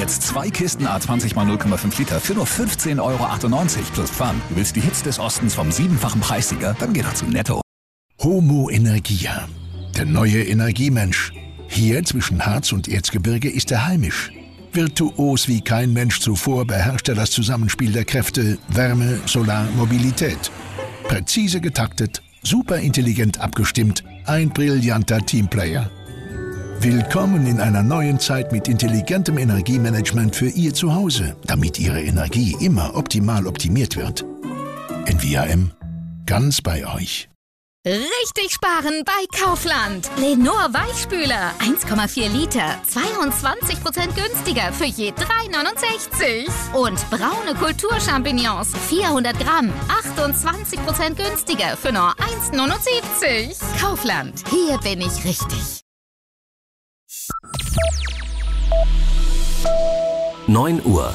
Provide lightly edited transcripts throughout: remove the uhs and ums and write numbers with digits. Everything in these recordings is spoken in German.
Jetzt 2 Kisten A20 x 0,5 Liter für nur 15,98 € plus Pfand. Du willst die Hits des Ostens vom 7-fachen Preissieger? Dann geh doch zu Netto. Homo Energia, der neue Energiemensch. Hier zwischen Harz und Erzgebirge ist er heimisch. Virtuos wie kein Mensch zuvor beherrscht er das Zusammenspiel der Kräfte Wärme, Solar, Mobilität. Präzise getaktet, super intelligent abgestimmt, ein brillanter Teamplayer. Willkommen in einer neuen Zeit mit intelligentem Energiemanagement für Ihr Zuhause, damit Ihre Energie immer optimal optimiert wird. NVIM, ganz bei euch. Richtig sparen bei Kaufland. Lenor Weichspüler, 1,4 Liter, 22% günstiger für je 3,69. Und braune Kulturchampignons, 400 Gramm, 28% günstiger für nur 1,79. Kaufland, hier bin ich richtig. 9 Uhr.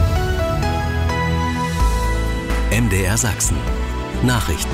MDR Sachsen. Nachrichten.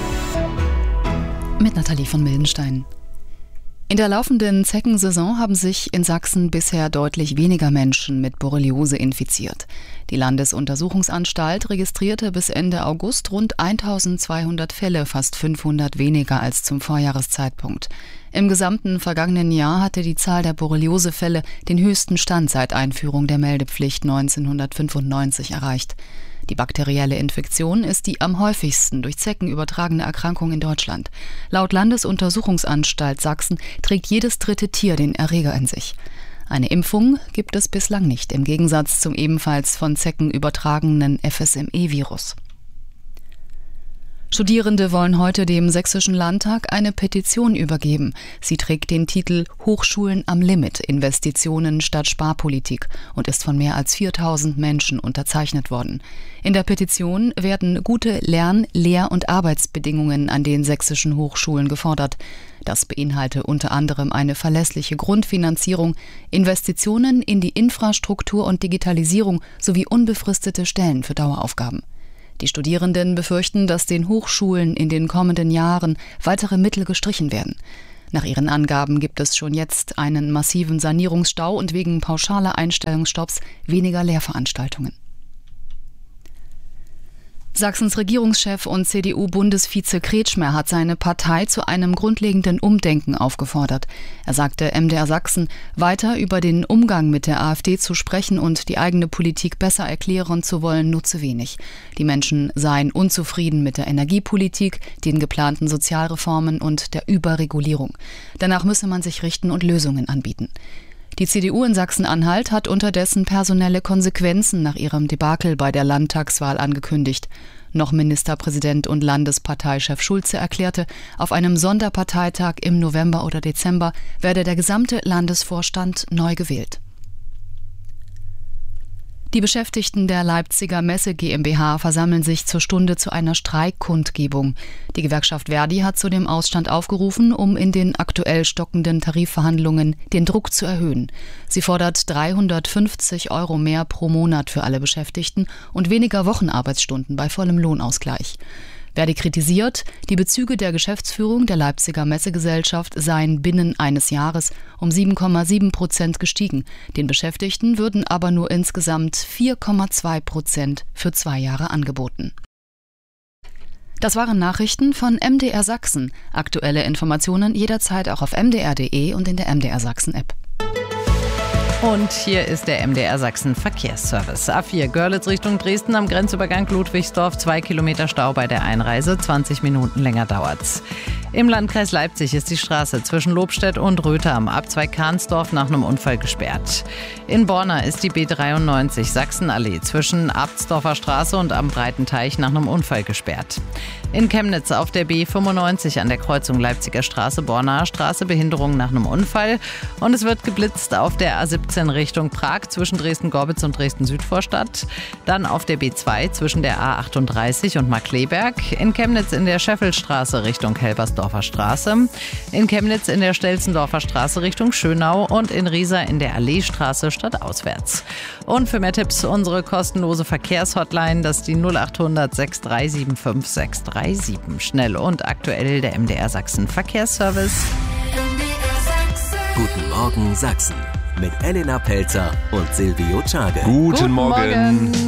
Mit Nathalie von Mildenstein. In der laufenden Zeckensaison haben sich in Sachsen bisher deutlich weniger Menschen mit Borreliose infiziert. Die Landesuntersuchungsanstalt registrierte bis Ende August rund 1200 Fälle, fast 500 weniger als zum Vorjahreszeitpunkt. Im gesamten vergangenen Jahr hatte die Zahl der Borreliosefälle den höchsten Stand seit Einführung der Meldepflicht 1995 erreicht. Die bakterielle Infektion ist die am häufigsten durch Zecken übertragene Erkrankung in Deutschland. Laut Landesuntersuchungsanstalt Sachsen trägt jedes dritte Tier den Erreger in sich. Eine Impfung gibt es bislang nicht, im Gegensatz zum ebenfalls von Zecken übertragenen FSME-Virus. Studierende wollen heute dem Sächsischen Landtag eine Petition übergeben. Sie trägt den Titel »Hochschulen am Limit – Investitionen statt Sparpolitik« und ist von mehr als 4000 Menschen unterzeichnet worden. In der Petition werden gute Lern-, Lehr- und Arbeitsbedingungen an den sächsischen Hochschulen gefordert. Das beinhalte unter anderem eine verlässliche Grundfinanzierung, Investitionen in die Infrastruktur und Digitalisierung sowie unbefristete Stellen für Daueraufgaben. Die Studierenden befürchten, dass den Hochschulen in den kommenden Jahren weitere Mittel gestrichen werden. Nach ihren Angaben gibt es schon jetzt einen massiven Sanierungsstau und wegen pauschaler Einstellungsstopps weniger Lehrveranstaltungen. Sachsens Regierungschef und CDU-Bundesvize Kretschmer hat seine Partei zu einem grundlegenden Umdenken aufgefordert. Er sagte MDR Sachsen, weiter über den Umgang mit der AfD zu sprechen und die eigene Politik besser erklären zu wollen, nutze wenig. Die Menschen seien unzufrieden mit der Energiepolitik, den geplanten Sozialreformen und der Überregulierung. Danach müsse man sich richten und Lösungen anbieten. Die CDU in Sachsen-Anhalt hat unterdessen personelle Konsequenzen nach ihrem Debakel bei der Landtagswahl angekündigt. Noch Ministerpräsident und Landesparteichef Schulze erklärte, auf einem Sonderparteitag im November oder Dezember werde der gesamte Landesvorstand neu gewählt. Die Beschäftigten der Leipziger Messe GmbH versammeln sich zur Stunde zu einer Streikkundgebung. Die Gewerkschaft Verdi hat zu dem Ausstand aufgerufen, um in den aktuell stockenden Tarifverhandlungen den Druck zu erhöhen. Sie fordert 350 € mehr pro Monat für alle Beschäftigten und weniger Wochenarbeitsstunden bei vollem Lohnausgleich. Verdi kritisiert, die Bezüge der Geschäftsführung der Leipziger Messegesellschaft seien binnen eines Jahres um 7,7% gestiegen. Den Beschäftigten würden aber nur insgesamt 4,2% für 2 Jahre angeboten. Das waren Nachrichten von MDR Sachsen. Aktuelle Informationen jederzeit auch auf mdr.de und in der MDR Sachsen App. Und hier ist der MDR Sachsen Verkehrsservice. A4 Görlitz Richtung Dresden am Grenzübergang Ludwigsdorf, 2 Kilometer Stau bei der Einreise, 20 Minuten länger dauert's. Im Landkreis Leipzig ist die Straße zwischen Lobstedt und Röthe am Abzweig Kahnsdorf nach einem Unfall gesperrt. In Borna ist die B93 Sachsenallee zwischen Abtsdorfer Straße und am Breitenteich nach einem Unfall gesperrt. In Chemnitz auf der B95 an der Kreuzung Leipziger Straße, Bornaer Straße, Behinderung nach einem Unfall. Und es wird geblitzt auf der A17 Richtung Prag zwischen Dresden-Gorbitz und Dresden-Südvorstadt. Dann auf der B2 zwischen der A38 und Markkleeberg. In Chemnitz in der Scheffelstraße Richtung Helbersdorfer Straße. In Chemnitz in der Stelzendorfer Straße Richtung Schönau und in Riesa in der Alleestraße stadtauswärts. Und für mehr Tipps unsere kostenlose Verkehrshotline, das ist die 0800 6375 637. Schnell und aktuell der MDR Sachsen Verkehrsservice. Guten Morgen Sachsen. mit Elena Pelzer und Silvio Czade. Guten Morgen.